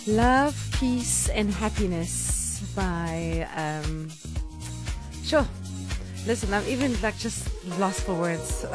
Love, Peace, and Happiness by, sure. Listen, I'm even just lost for words.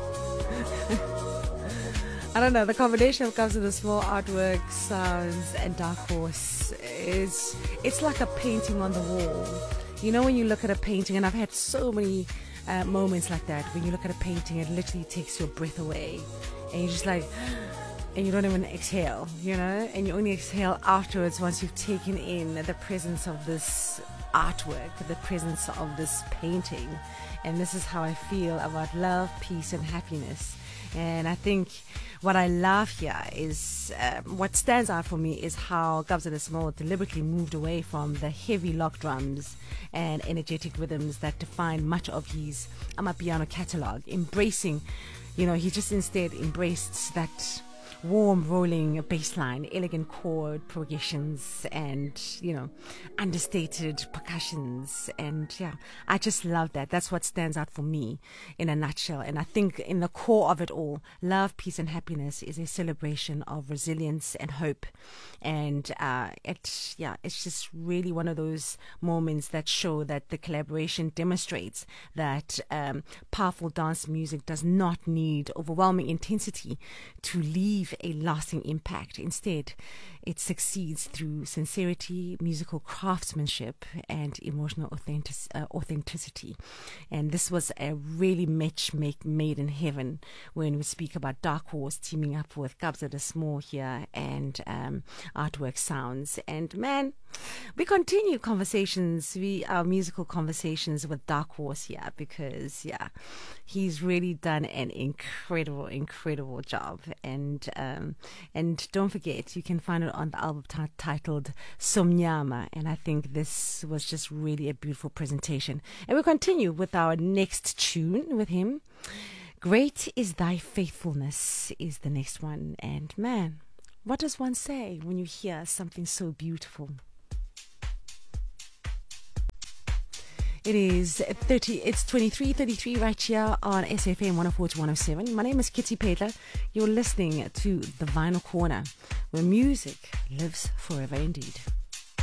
I don't know, the combination of Comes with a Small artwork, sounds, and Dark Horse it's like a painting on the wall. You know, when you look at a painting, and I've had so many moments like that, when you look at a painting, it literally takes your breath away. And you're just like, and you don't even exhale, you know, and you only exhale afterwards once you've taken in the presence of this artwork, the presence of this painting. And this is how I feel about love, peace, and happiness. And I think what I love here is what stands out for me is how Kabza De Small deliberately moved away from the heavy lock drums and energetic rhythms that define much of his Amapiano catalog, embracing, you know, he just instead embraced that warm rolling bass line, elegant chord progressions, and, you know, understated percussions. And yeah, I just love that. That's what stands out for me in a nutshell. And I think in the core of it all, love, peace, and happiness is a celebration of resilience and hope. And it's just really one of those moments that show that the collaboration demonstrates that powerful dance music does not need overwhelming intensity to leave a lasting impact. Instead, it succeeds through sincerity, musical craftsmanship, and emotional authenticity. And this was a really match made in heaven when we speak about Dark Horse teaming up with Kabza De Small here and Artwork Sounds. And man, we continue our musical conversations with Dark Horse here because he's really done an incredible job. And don't forget, you can find it on the album titled Somnyama, and I think this was just really a beautiful presentation. And we'll continue with our next tune with him. Great is Thy Faithfulness is the next one. And man, what does one say when you hear something so beautiful? It is 23:33 right here on SFM 104 to 107. My name is Kitty Pedler. You're listening to The Vinyl Corner, where music lives forever indeed.